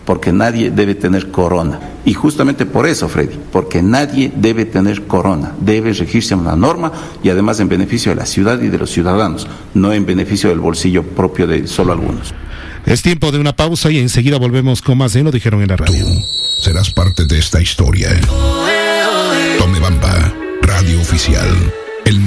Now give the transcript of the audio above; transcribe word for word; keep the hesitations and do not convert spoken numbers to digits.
porque nadie debe tener corona. Y justamente por eso, Freddy, porque nadie debe tener corona, debe regirse a una norma y además en beneficio de la ciudad y de los ciudadanos, no en beneficio del bolsillo propio de solo algunos. Es tiempo de una pausa y enseguida volvemos con más de Lo Dijeron en la Radio. Tú serás parte de esta historia. Tomebamba, radio oficial.